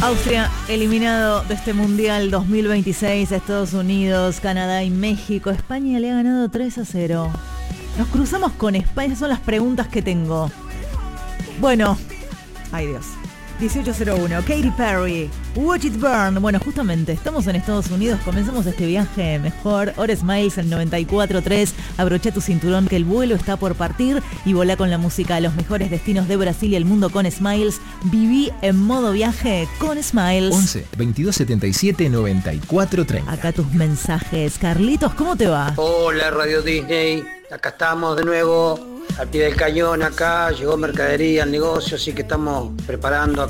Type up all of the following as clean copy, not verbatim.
Austria eliminado de este Mundial 2026, Estados Unidos, Canadá y México. España le ha ganado 3-0. Nos cruzamos con España, esas son las preguntas que tengo. Bueno, ay Dios. 1801, Katy Perry, Watch It Burn. Bueno, justamente estamos en Estados Unidos, comenzamos este viaje mejor. Hora Smiles en 94.3. Abrocha tu cinturón que el vuelo está por partir y volá con la música a los mejores destinos de Brasil y el mundo con Smiles. Viví en modo viaje con Smiles. 11 22 77 94 30. Acá tus mensajes. Carlitos, ¿cómo te va? Hola Radio Disney, acá estamos de nuevo. Al pie del cañón acá, llegó mercadería al negocio, así que estamos preparando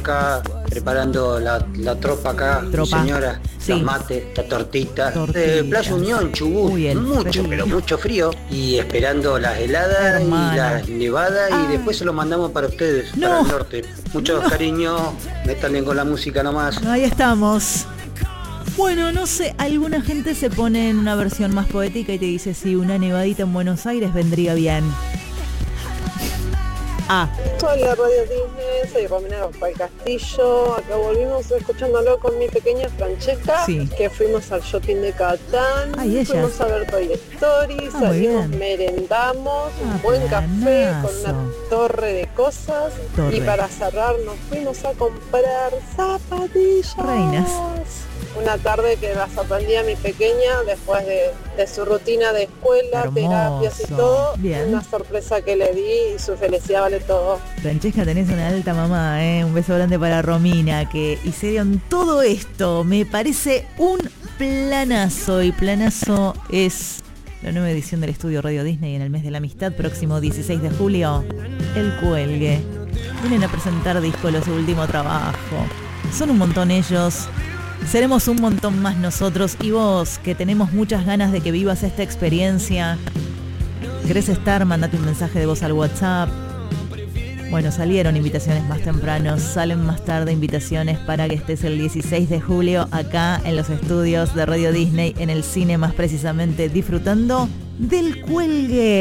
la tropa acá, Tropa. señora, Sí. los mates, la tortita. Tortitas. Playa Unión, Chubut, Muy bien, mucho, pero mucho frío. Y esperando las heladas Hermana. y las nevadas Ah. y después se lo mandamos para ustedes, No. para el norte. Muchos No. cariños, métanle con la música nomás. Ahí estamos. Bueno, no sé, alguna gente se pone en una versión más poética y te dice si una nevadita en Buenos Aires vendría bien. Ah, Hola Radio Disney, soy Romina Rafael Castillo. Acá volvimos escuchándolo con mi pequeña Francesca, Sí. que fuimos al shopping de Catán. Ay, ella. Fuimos a ver Toy Story, Ah, muy salimos, bien. merendamos, Ah, un buen café planazo. con una torre de cosas. Torre. Y para cerrar nos fuimos a comprar zapatillas. Reinas. Una tarde que la sorprendí a mi pequeña después de su rutina de escuela, Hermoso. terapias y todo. Bien. Una sorpresa que le di y su felicidad vale todo. Francesca, tenés una alta mamá, Un beso grande para Romina, que hicieron todo esto. Me parece un planazo, y planazo es la nueva edición del estudio Radio Disney en el mes de la amistad, próximo 16 de julio. El Cuelgue. Vienen a presentar disco de su último trabajo. Son un montón ellos. Seremos un montón más nosotros y vos, que tenemos muchas ganas de que vivas esta experiencia. ¿Querés estar? Mandate un mensaje de voz al WhatsApp. Bueno, salieron invitaciones más tempranos, salen más tarde invitaciones para que estés el 16 de julio acá en los estudios de Radio Disney, en el cine más precisamente, disfrutando del Cuelgue.